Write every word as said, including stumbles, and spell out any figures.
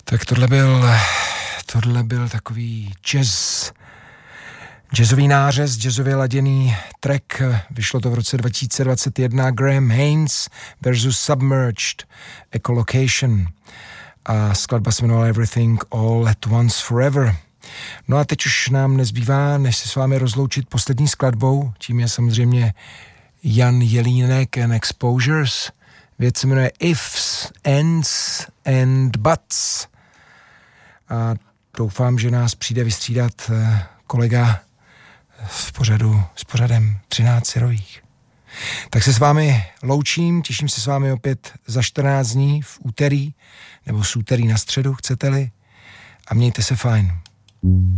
Tak tohle byl, tohle byl takový jazz, jazzový nářez, jazzově laděný track. Vyšlo to v roce dva tisíce dvacet jedna, Graham Haynes versus Submerged, Echolocation. A skladba se jmenovala Everything All at Once Forever. No a teď už nám nezbývá, než se s vámi rozloučit poslední skladbou, tím je samozřejmě Jan Jelínek and Exposures. Věc se jmenuje Ifs, Ends and Buts. A doufám, že nás přijde vystřídat kolega v pořadu s pořadem třináct syrových. Tak se s vámi loučím, těším se s vámi opět za čtrnáct dní v úterý, nebo z úterý na středu, chcete-li. A mějte se fajn.